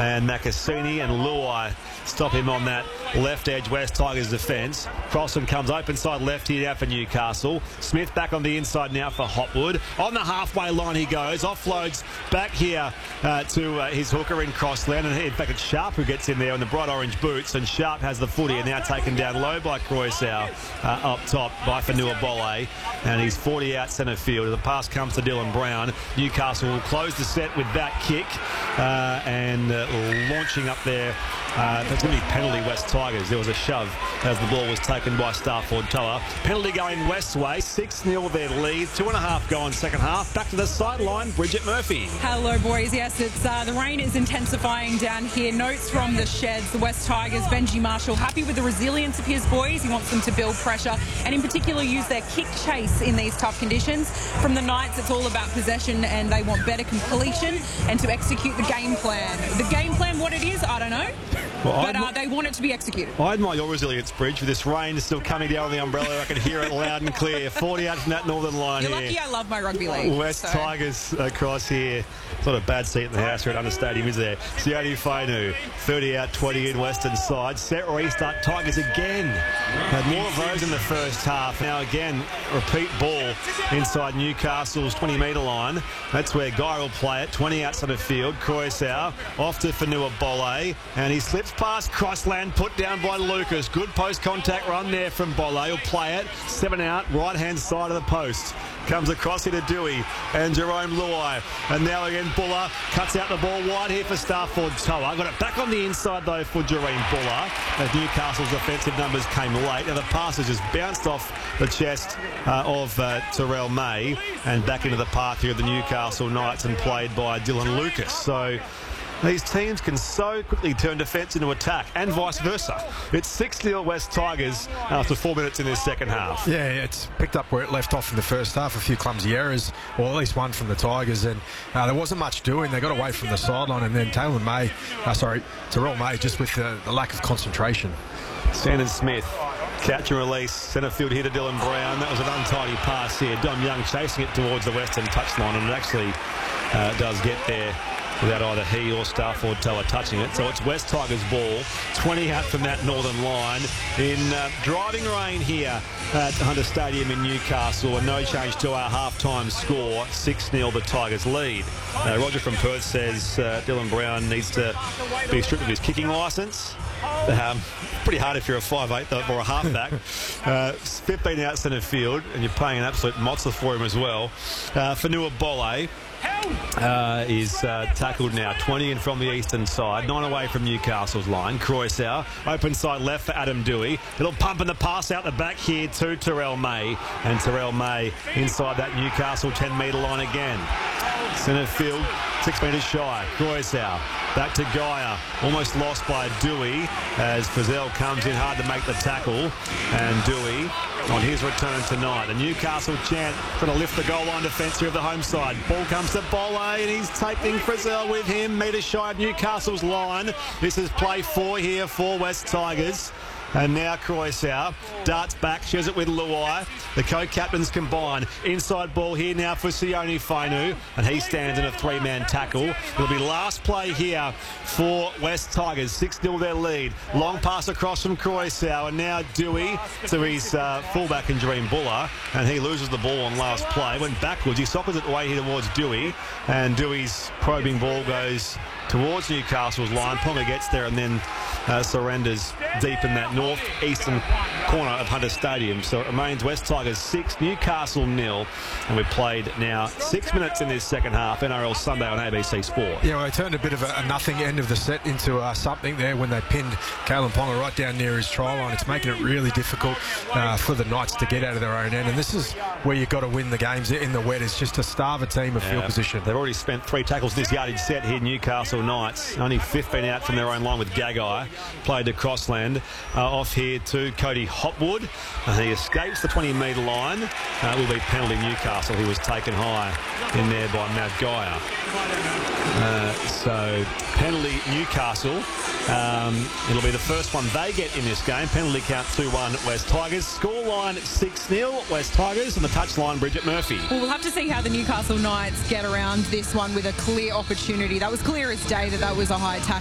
and Makasini and Luai stop him on that left edge West Tigers defence. Crossan comes open side left here now for Newcastle. Smith back on the inside now for Hopwood. On the halfway line he goes. Offloads back here to his hooker in Crossland. And in fact it's Sharp who gets in there in the bright orange boots. And Sharp has the footy and now taken down low by Croissau up top by Fanua Bolle. And he's 40 out centre field. The pass comes to Dylan Brown. Newcastle will close the set with that kick and launching up there. That's going to be penalty West Tigers. There was a shove as the ball was taken by Starford Toa. Penalty going West's way. 6-0 their lead. 2.5 gone second half. Back to the sideline, Bridget Murphy. Hello, boys. Yes, it's the rain is intensifying down here. Notes from the sheds. The West Tigers, Benji Marshall, happy with the resilience of his boys. He wants them to build pressure and in particular use their kick chase in these tough conditions. From the Knights, it's all about possession and they want better completion and to execute the game plan. The game plan, what it is, I don't know. Well, but they want it to be executed. I admire your resilience, Bridge. With this rain still coming down on the umbrella, I can hear it loud and clear. 40 out from that northern line. You're here. lucky I love my rugby league. West Tigers across here. It's not a bad seat in the house here at Under Stadium, is there? Sione Fainu, 30 out, 20 in western side. Set restart. Tigers again. Had more of those in the first half. Now again, repeat ball inside Newcastle's 20-metre line. That's where Guy will play it. 20 outside of field. Croissau off to Fanua Bolle. And he slips past Crossland, put down by Lucas. Good post-contact run there from Bolle. He'll play it. 7 out, right-hand side of the post. Comes across here to Dewey and Jerome Luai. And now again, Buller cuts out the ball wide here for Starford Toa. Got it back on the inside, though, for Jerome Buller as Newcastle's offensive numbers came late. Now the pass has just bounced off the chest of Terrell May and back into the path here of the Newcastle Knights and played by Dylan Lucas. So these teams can so quickly turn defence into attack and vice versa. It's 6-0 West Tigers after 4 minutes in this second half. Yeah, it's picked up where it left off in the first half. A few clumsy errors, or at least one from the Tigers, and there wasn't much doing. They got away from the sideline, and then Terrell May, just with the lack of concentration. Sandon Smith, catch and release, centre field here to Dylan Brown. That was an untidy pass here. Dom Young chasing it towards the western touchline, and it actually does get there without either he or Starford Toa touching it. So it's West Tigers ball, 20 out from that northern line in driving rain here at Hunter Stadium in Newcastle, and no change to our half-time score. 6-0 the Tigers lead. Roger from Perth says Dylan Brown needs to be stripped of his kicking licence. Pretty hard if you're a 5'8" or a halfback. 15 out centre field, and you're paying an absolute mozza for him as well. Fanua Bolle is tackled now, 20 in from the eastern side, 9 away from Newcastle's line. Croissau, open side left for Adam Dewey. Little pump in the pass out the back here to Terrell May, and Terrell May inside that Newcastle 10-metre line again. Centre field, 6 metres shy. Croissau back to Gaia, almost lost by Dewey as Frizzell comes in hard to make the tackle, and Dewey on his return tonight. The Newcastle chant trying to lift the goal line defence here of the home side. Ball comes to Bolle and he's taking Frizzell with him, metre shy of Newcastle's line. This is play 4 here for West Tigers. And now Croissau darts back, shares it with Luai. The co-captains combine. Inside ball here now for Sione Fainu, and he stands in a 3-man tackle. It'll be last play here for West Tigers. 6-0 their lead. Long pass across from Croissau, and now Dewey to his fullback in Dream Buller, and he loses the ball on last play. Went backwards. He sockers it away here towards Dewey, and Dewey's probing ball goes towards Newcastle's line. Ponga gets there and then surrenders deep in that north-eastern corner of Hunter Stadium. So it remains West Tigers 6, Newcastle 0, and we've played now 6 minutes in this second half. NRL Sunday on ABC Sport. Yeah, well, they turned a bit of a nothing end of the set into something there when they pinned Kalen Ponga right down near his try line. It's making it really difficult for the Knights to get out of their own end, and this is where you've got to win the games in the wet. It's just to starve a team of field position. They've already spent 3 tackles this yardage set here, Newcastle Knights. Only 15 out from their own line with Gagai. Played to Crossland. Off here to Cody Hopwood. He escapes the 20-metre line. Will be penalty Newcastle. He was taken high in there by Matt Gaia. So penalty Newcastle. It'll be the first one they get in this game. Penalty count 2-1 West Tigers. Scoreline 6-0 West Tigers, and the touchline Bridget Murphy. Well, we'll have to see how the Newcastle Knights get around this one with a clear opportunity. That was clear as day that was a high tackle.